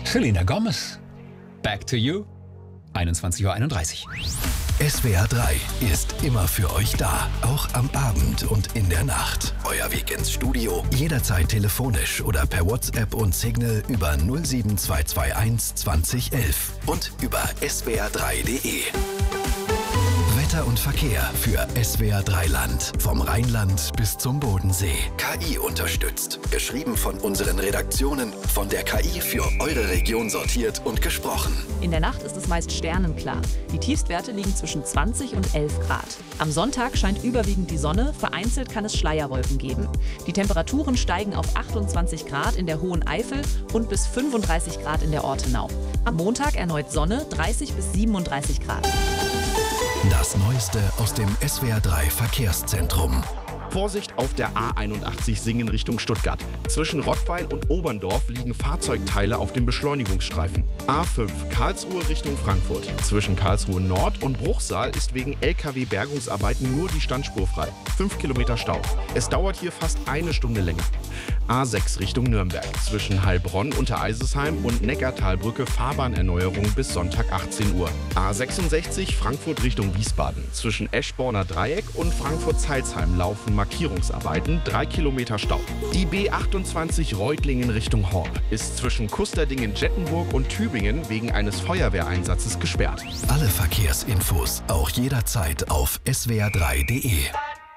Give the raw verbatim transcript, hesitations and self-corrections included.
Selena Gomez. Back to You. einundzwanzig Uhr einunddreißig. S W R drei ist immer für euch da, auch am Abend und in der Nacht. Euer Weg ins Studio, jederzeit telefonisch oder per WhatsApp und Signal über null sieben zwei zwei eins zwanzig elf und über S W R drei punkt de. Wetter und Verkehr für S W R drei Land. Vom Rheinland bis zum Bodensee. K I unterstützt. Geschrieben von unseren Redaktionen, von der K I für eure Region sortiert und gesprochen. In der Nacht ist es meist sternenklar. Die Tiefstwerte liegen zwischen zwanzig und elf Grad. Am Sonntag scheint überwiegend die Sonne, vereinzelt kann es Schleierwolken geben. Die Temperaturen steigen auf achtundzwanzig Grad in der Hohen Eifel und bis fünfunddreißig Grad in der Ortenau. Am Montag erneut Sonne, dreißig bis siebenunddreißig Grad. Das Neueste aus dem S W R drei Verkehrszentrum. Vorsicht auf der A einundachtzig Singen Richtung Stuttgart. Zwischen Rottweil und Oberndorf liegen Fahrzeugteile auf dem Beschleunigungsstreifen. A fünf Karlsruhe Richtung Frankfurt. Zwischen Karlsruhe Nord und Bruchsal ist wegen L K W-Bergungsarbeiten nur die Standspur frei. fünf Kilometer Stau. Es dauert hier fast eine Stunde länger. A sechs Richtung Nürnberg. Zwischen Heilbronn, Untereisesheim und Neckartalbrücke Fahrbahnerneuerung bis Sonntag achtzehn Uhr. A sechsundsechzig Frankfurt Richtung Wiesbaden. Zwischen Eschborner Dreieck und Frankfurt-Zeilsheim laufen Markierungsarbeiten, drei Kilometer Stau. Die B achtundzwanzig Reutlingen Richtung Horb ist zwischen Kusterdingen-Jettenburg und Tübingen wegen eines Feuerwehreinsatzes gesperrt. Alle Verkehrsinfos auch jederzeit auf S W R drei punkt de.